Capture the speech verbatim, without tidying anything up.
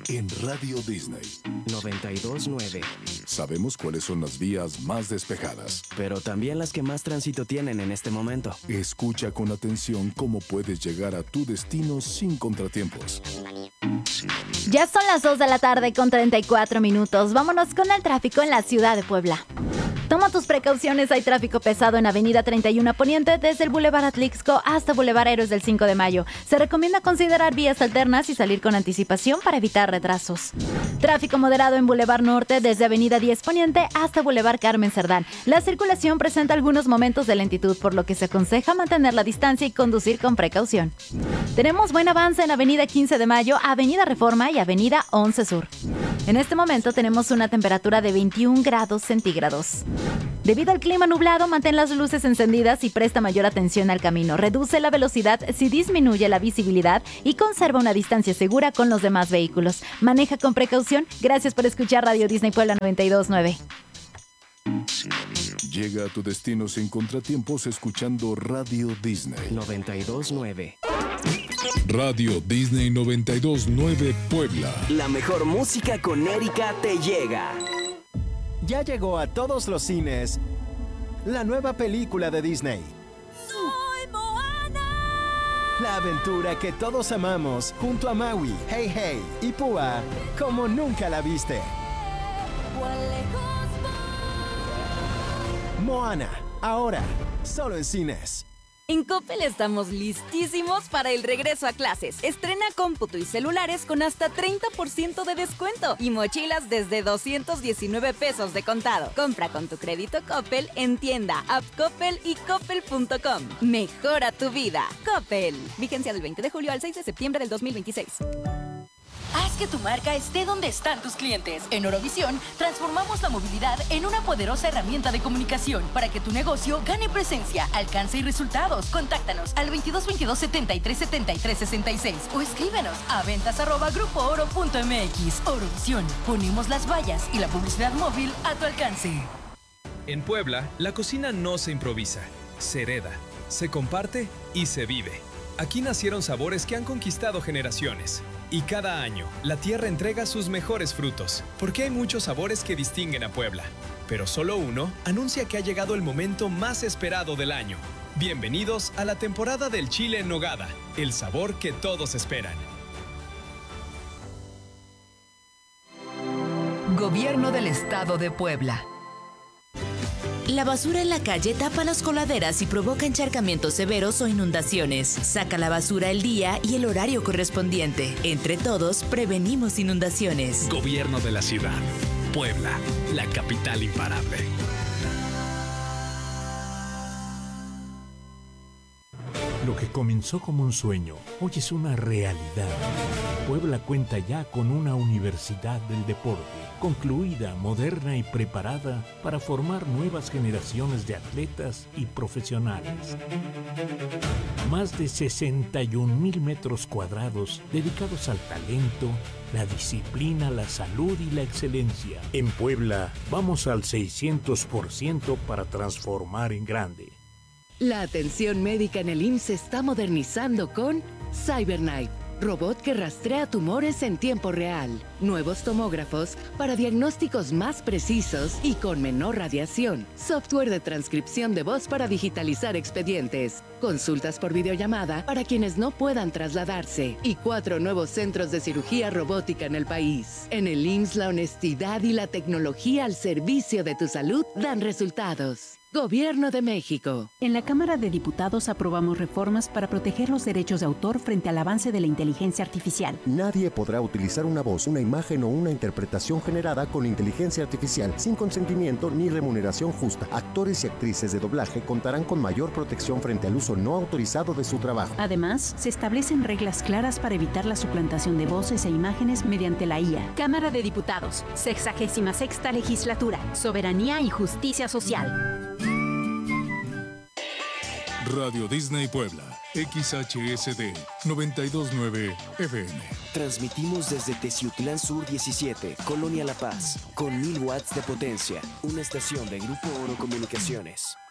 en Radio Disney noventa y dos punto nueve. Sabemos cuáles son las vías más despejadas, pero también las que más tránsito tienen en este momento. Escucha con atención cómo puedes llegar a tu destino sin contratiempos. Ya son las dos de la tarde con treinta y cuatro minutos. Vámonos con el tráfico en la ciudad de Puebla. Toma tus precauciones, hay tráfico pesado en Avenida treinta y uno Poniente desde el Boulevard Atlixco hasta Boulevard Héroes del cinco de mayo. Se recomienda considerar vías alternas y salir con anticipación para evitar retrasos. Tráfico moderado en Boulevard Norte desde Avenida diez Poniente hasta Boulevard Carmen Cerdán. La circulación presenta algunos momentos de lentitud, por lo que se aconseja mantener la distancia y conducir con precaución. Tenemos buen avance en Avenida quince de mayo, Avenida Reforma y Avenida once Sur. En este momento tenemos una temperatura de veintiún grados centígrados. Debido al clima nublado, mantén las luces encendidas y presta mayor atención al camino. Reduce la velocidad si disminuye la visibilidad y conserva una distancia segura con los demás vehículos. Maneja con precaución. Gracias por escuchar Radio Disney Puebla noventa y dos punto nueve. Llega a tu destino sin contratiempos escuchando Radio Disney noventa y dos punto nueve. Radio Disney noventa y dos punto nueve Puebla. La mejor música con Erika te llega. Ya llegó a todos los cines la nueva película de Disney. ¡Soy Moana! La aventura que todos amamos junto a Maui, Hey Hey y Púa como nunca la viste. Moana, ahora, solo en cines. En Coppel estamos listísimos para el regreso a clases. Estrena cómputo y celulares con hasta treinta por ciento de descuento y mochilas desde doscientos diecinueve pesos de contado. Compra con tu crédito Coppel en tienda, app Coppel y coppel punto com. Mejora tu vida. Coppel. Vigencia del veinte de julio al seis de septiembre del dos mil veintiséis. Haz que tu marca esté donde están tus clientes. En Orovisión, transformamos la movilidad en una poderosa herramienta de comunicación para que tu negocio gane presencia, alcance y resultados. Contáctanos al veintidós veintidós setenta y tres setenta y tres sesenta y seis o escríbenos a ventas arroba grupo oro punto mx. Orovisión, ponemos las vallas y la publicidad móvil a tu alcance. En Puebla, la cocina no se improvisa, se hereda, se comparte y se vive. Aquí nacieron sabores que han conquistado generaciones. Y cada año, la tierra entrega sus mejores frutos, porque hay muchos sabores que distinguen a Puebla. Pero solo uno anuncia que ha llegado el momento más esperado del año. Bienvenidos a la temporada del chile en nogada, el sabor que todos esperan. Gobierno del Estado de Puebla. La basura en la calle tapa las coladeras y provoca encharcamientos severos o inundaciones. Saca la basura el día y el horario correspondiente. Entre todos, prevenimos inundaciones. Gobierno de la ciudad. Puebla, la capital imparable. Lo que comenzó como un sueño, hoy es una realidad. Puebla cuenta ya con una universidad del deporte, concluida, moderna y preparada para formar nuevas generaciones de atletas y profesionales. Más de sesenta y un mil metros cuadrados dedicados al talento, la disciplina, la salud y la excelencia. En Puebla, vamos al seiscientos por ciento para transformar en grande. La atención médica en el I M S S se está modernizando con CyberKnife, robot que rastrea tumores en tiempo real. Nuevos tomógrafos para diagnósticos más precisos y con menor radiación. Software de transcripción de voz para digitalizar expedientes. Consultas por videollamada para quienes no puedan trasladarse. Y cuatro nuevos centros de cirugía robótica en el país. En el I M S S, la honestidad y la tecnología al servicio de tu salud dan resultados. Gobierno de México. En la Cámara de Diputados aprobamos reformas para proteger los derechos de autor frente al avance de la inteligencia artificial. Nadie podrá utilizar una voz, una imagen o una interpretación generada con inteligencia artificial sin consentimiento ni remuneración justa. Actores y actrices de doblaje contarán con mayor protección frente al uso no autorizado de su trabajo. Además, se establecen reglas claras para evitar la suplantación de voces e imágenes mediante la I A. Cámara de Diputados, sexagésima sexta legislatura, soberanía y justicia social. Radio Disney Puebla, X H S D noventa y dos punto nueve F M. Transmitimos desde Teciutlán Sur diecisiete, Colonia La Paz, con mil watts de potencia. Una estación de Grupo Oro Comunicaciones.